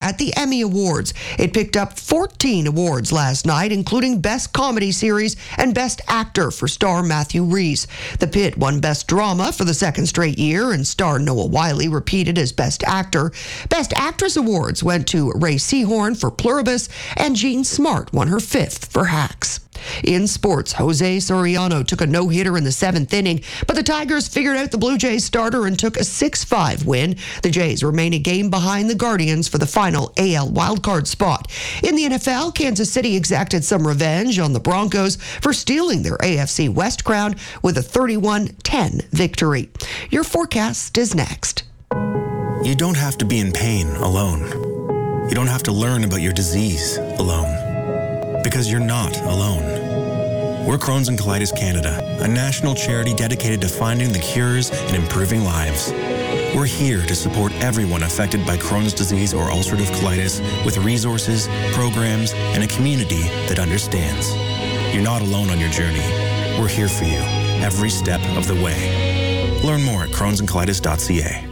at the Emmy Awards. It picked up 14 awards last night, including Best Comedy Series and Best Actor for star Matthew Rhys. The Pit won Best Drama for the second straight year, and star Noah Wyle repeated as Best Actor. Best Actress awards went to Ray Seahorn for Pluribus, and Jean Smart won her 5th for Hacks. In sports, Jose Soriano took a no-hitter in the 7th inning, but the Tigers figured out the Blue Jays starter and took a 6-5 win. The Jays remain a game behind the Guardians for the final AL wildcard spot. In the NFL, Kansas City exacted some revenge on the Broncos for stealing their AFC West crown with a 31-10 victory. Your forecast is next. You don't have to be in pain alone. You don't have to learn about your disease alone. Because you're not alone. We're Crohn's and Colitis Canada, a national charity dedicated to finding the cures and improving lives. We're here to support everyone affected by Crohn's disease or ulcerative colitis with resources, programs, and a community that understands. You're not alone on your journey. We're here for you every step of the way. Learn more at crohnsandcolitis.ca.